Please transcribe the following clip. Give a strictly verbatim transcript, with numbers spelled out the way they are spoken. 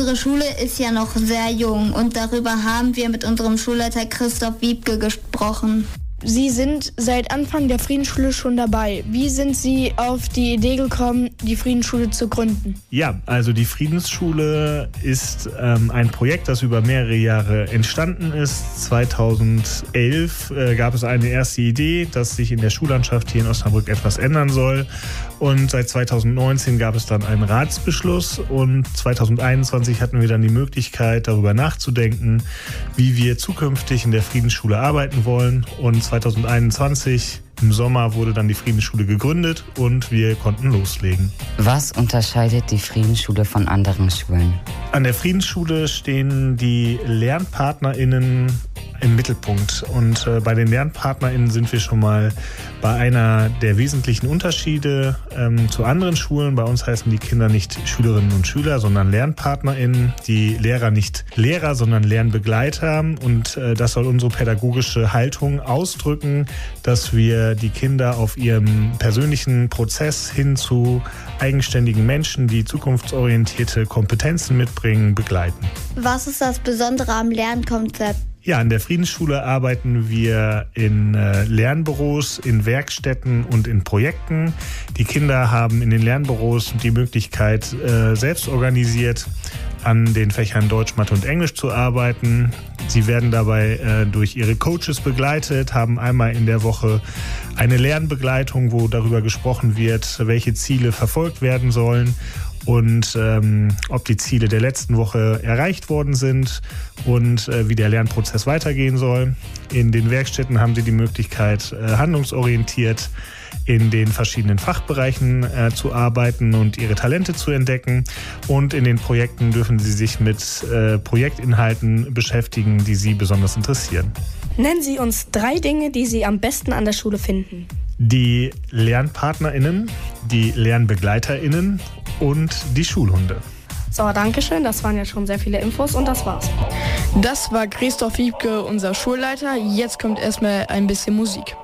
Unsere Schule ist ja noch sehr jung und darüber haben wir mit unserem Schulleiter Christoph Wiebke gesprochen. Sie sind seit Anfang der Friedensschule schon dabei. Wie sind Sie auf die Idee gekommen, die Friedensschule zu gründen? Ja, also die Friedensschule ist ähm, ein Projekt, das über mehrere Jahre entstanden ist. zweitausendelf äh, gab es eine erste Idee, dass sich in der Schullandschaft hier in Osnabrück etwas ändern soll. Und seit zweitausendneunzehn gab es dann einen Ratsbeschluss und zweitausendeinundzwanzig hatten wir dann die Möglichkeit, darüber nachzudenken, wie wir zukünftig in der Friedensschule arbeiten wollen. Und zweitausendeinundzwanzig im Sommer wurde dann die Friedensschule gegründet und wir konnten loslegen. Was unterscheidet die Friedensschule von anderen Schulen? An der Friedensschule stehen die LernpartnerInnen im Mittelpunkt. Und äh, bei den LernpartnerInnen sind wir schon mal bei einer der wesentlichen Unterschiede ähm, zu anderen Schulen. Bei uns heißen die Kinder nicht Schülerinnen und Schüler, sondern LernpartnerInnen. Die Lehrer nicht Lehrer, sondern Lernbegleiter. Und äh, das soll unsere pädagogische Haltung ausdrücken, dass wir die Kinder auf ihrem persönlichen Prozess hin zu eigenständigen Menschen, die zukunftsorientierte Kompetenzen mitbringen, begleiten. Was ist das Besondere am Lernkonzept? Ja, an der Friedensschule arbeiten wir in äh, Lernbüros, in Werkstätten und in Projekten. Die Kinder haben in den Lernbüros die Möglichkeit, äh, selbst organisiert an den Fächern Deutsch, Mathe und Englisch zu arbeiten. Sie werden dabei äh, durch ihre Coaches begleitet, haben einmal in der Woche eine Lernbegleitung, wo darüber gesprochen wird, welche Ziele verfolgt werden sollen und ähm, ob die Ziele der letzten Woche erreicht worden sind und äh, wie der Lernprozess weitergehen soll. In den Werkstätten haben sie die Möglichkeit, äh, handlungsorientiert in den verschiedenen Fachbereichen äh, zu arbeiten und ihre Talente zu entdecken. Und in den Projekten dürfen sie sich mit äh, Projektinhalten beschäftigen, die sie besonders interessieren. Nennen Sie uns drei Dinge, die Sie am besten an der Schule finden. Die LernpartnerInnen, die LernbegleiterInnen und die Schulhunde. So, danke schön. Das waren ja schon sehr viele Infos und das war's. Das war Christoph Wiebke, unser Schulleiter. Jetzt kommt erstmal ein bisschen Musik.